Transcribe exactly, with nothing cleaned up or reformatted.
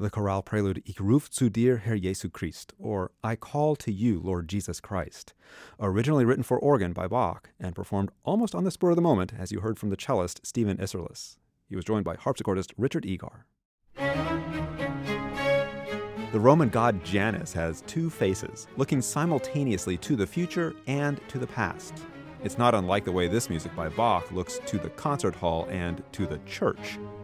the chorale prelude Ich ruf zu dir, Herr Jesu Christ, or I call to you, Lord Jesus Christ, originally written for organ by Bach and performed almost on the spur of the moment, as you heard from the cellist Stephen Isserlis. He was joined by harpsichordist Richard Egar. The Roman god Janus has two faces, looking simultaneously to the future and to the past. It's not unlike the way this music by Bach looks to the concert hall and to the church.